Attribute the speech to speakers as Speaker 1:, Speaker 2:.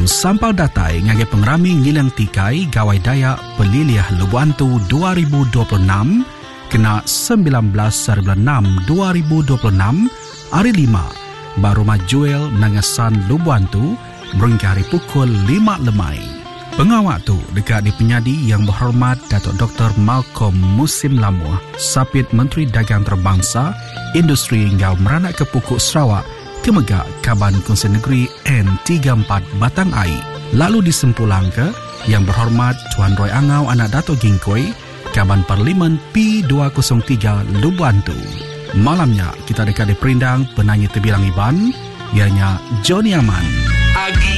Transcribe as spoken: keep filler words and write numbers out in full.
Speaker 1: sampal datai ngagai pengrami ngilang tikai gawai daya peliliah Lubuantu dua ribu dua puluh enam kena sembilan belas bulan enam dua ribu dua puluh enam hari lima baru majuel nangasan Lubuantu berhingga hari pukul lima lemai. Pengawak tu dekat di penyadi yang berhormat Datuk Doktor Malcolm Musim Lamuh, Sapit Menteri Dagang Terbangsa, Industri hingga meranak ke Pukuk Sarawak, Kemegak Kaban Kongsi Negeri N tiga puluh empat Batang Ai. Lalu disempulang ke yang berhormat Tuan Roy Angau Anak Dato' Gingkoi, Kaban Parlimen P dua kosong tiga Lubuantu. Malamnya kita dekat di perindang penyanyi terbilang Iban, ianya Johnny Aman. Agi